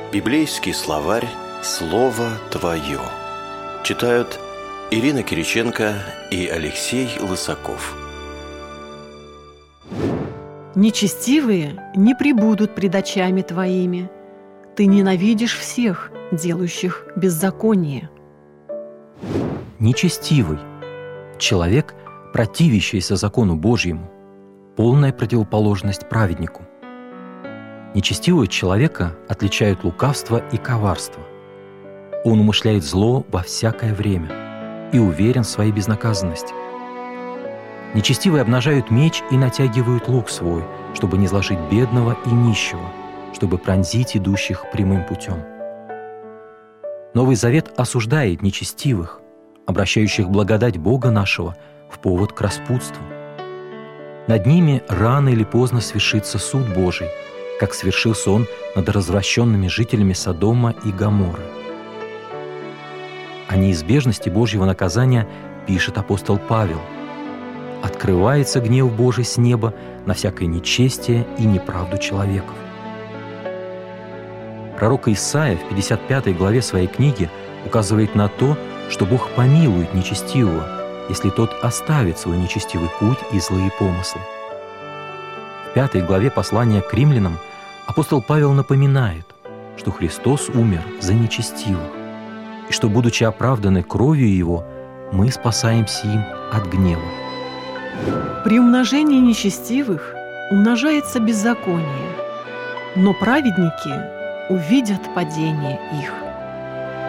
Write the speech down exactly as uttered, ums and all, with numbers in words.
Библейский словарь «Слово Твое». Читают Ирина Кириченко и Алексей Лысаков. Нечестивые не пребудут пред очами Твоими. Ты ненавидишь всех, делающих беззаконие. Нечестивый – человек, противящийся закону Божьему, полная противоположность праведнику. Нечестивого человека отличают лукавство и коварство. Он умышляет зло во всякое время и уверен в своей безнаказанности. Нечестивые обнажают меч и натягивают лук свой, чтобы не зложить бедного и нищего, чтобы пронзить идущих прямым путем. Новый Завет осуждает нечестивых, обращающих благодать Бога нашего в повод к распутству. Над ними рано или поздно свершится суд Божий, как свершился он над развращенными жителями Содома и Гоморры. О неизбежности Божьего наказания пишет апостол Павел. «Открывается гнев Божий с неба на всякое нечестие и неправду человеков». Пророк Исаия в пятьдесят пятой главе своей книги указывает на то, что Бог помилует нечестивого, если тот оставит свой нечестивый путь и злые помыслы. В пятой главе послания к римлянам апостол Павел напоминает, что Христос умер за нечестивых, и что, будучи оправданы кровью Его, мы спасаемся им от гнева. При умножении нечестивых умножается беззаконие, но праведники увидят падение их.